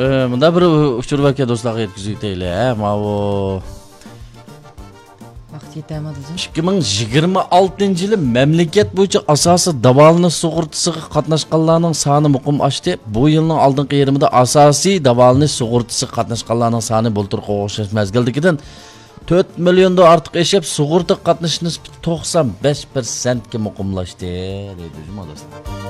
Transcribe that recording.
Mında bir uçur vaka dostlarga yetkizib deyli, mavo. Vaqt yetmadi. 2026-yılı memleket bo'yicha asosiy davolanish sug'urtasiga qatnashganlarning soni muqim oshdi. Bu yilning oldingi yarmida asosiy davolanish sug'urtasiga qatnashganlarning soni bo'ltirqa o'xshash mezgildagidan 4 milliondan ortiq eshib, sug'urta qatnash nisbati 95% ga muqimlashdi, deydi do'stlar.